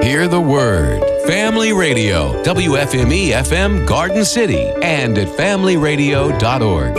hear the word. Family Radio, WFME FM Garden City, and at familyradio.org.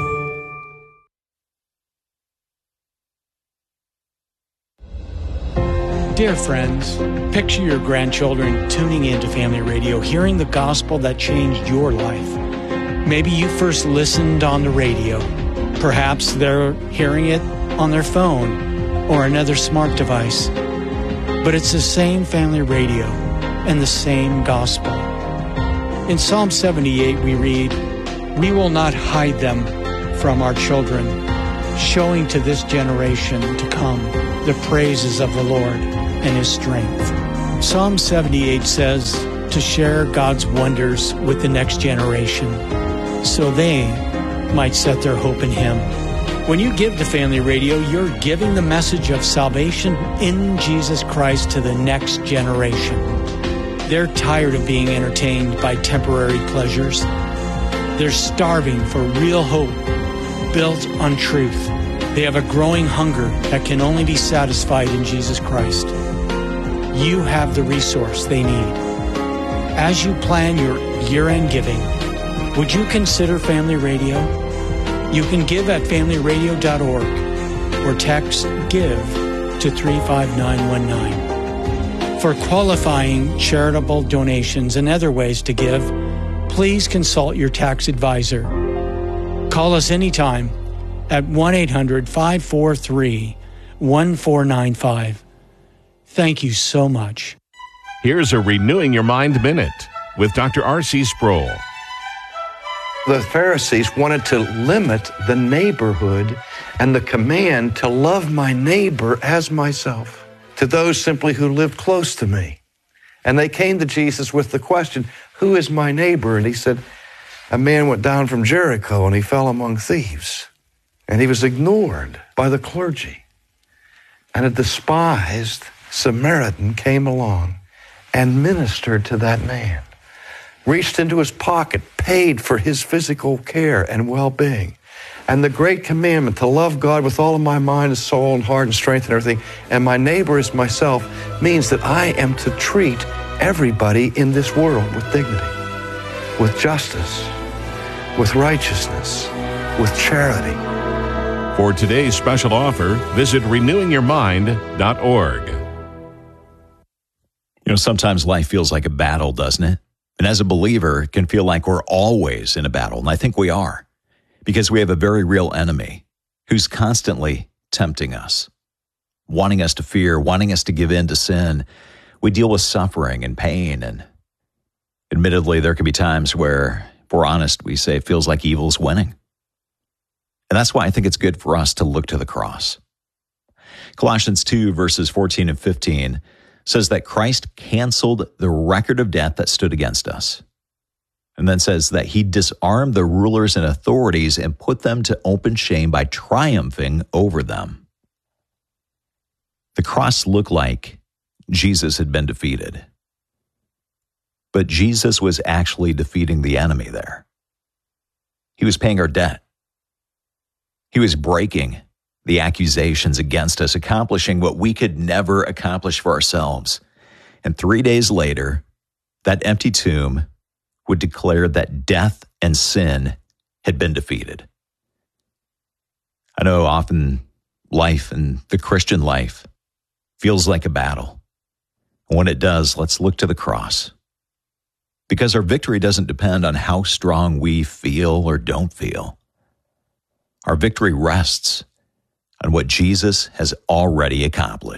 Dear friends, picture your grandchildren tuning into Family Radio, hearing the gospel that changed your life. Maybe you first listened on the radio. Perhaps they're hearing it on their phone or another smart device. But it's the same Family Radio and the same gospel. In Psalm 78 we read, "We will not hide them from our children, showing to this generation to come the praises of the Lord and His strength." Psalm 78 says to share God's wonders with the next generation so they might set their hope in Him. When you give to Family Radio, you're giving the message of salvation in Jesus Christ to the next generation. They're tired of being entertained by temporary pleasures. They're starving for real hope built on truth. They have a growing hunger that can only be satisfied in Jesus Christ. You have the resource they need. As you plan your year-end giving, would you consider Family Radio? You can give at familyradio.org or text GIVE to 35919. For qualifying charitable donations and other ways to give, please consult your tax advisor. Call us anytime at 1-800-543-1495. Thank you so much. Here's a Renewing Your Mind Minute with Dr. R.C. Sproul. The Pharisees wanted to limit the neighborhood and the command to love my neighbor as myself to those simply who lived close to me. And they came to Jesus with the question, "Who is my neighbor?" And He said, "A man went down from Jericho and he fell among thieves. And he was ignored by the clergy. And a despised Samaritan came along and ministered to that man, reached into his pocket, paid for his physical care and well-being. And the great commandment to love God with all of my mind and soul and heart and strength and everything, and my neighbor as myself, means that I am to treat everybody in this world with dignity, with justice, with righteousness, with charity." For today's special offer, visit renewingyourmind.org. Sometimes life feels like a battle, doesn't it? And as a believer, it can feel like we're always in a battle. And I think we are, because we have a very real enemy who's constantly tempting us, wanting us to fear, wanting us to give in to sin. We deal with suffering and pain. And admittedly, there can be times where, if we're honest, we say it feels like evil's winning. And that's why I think it's good for us to look to the cross. Colossians 2, verses 14 and 15 says that Christ canceled the record of debt that stood against us. And then says that He disarmed the rulers and authorities and put them to open shame by triumphing over them. The cross looked like Jesus had been defeated. But Jesus was actually defeating the enemy there. He was paying our debt. He was breaking the accusations against us, accomplishing what we could never accomplish for ourselves. And 3 days later, that empty tomb would declare that death and sin had been defeated. I know often life and the Christian life feels like a battle. And when it does, let's look to the cross. Because our victory doesn't depend on how strong we feel or don't feel. Our victory rests on what Jesus has already accomplished.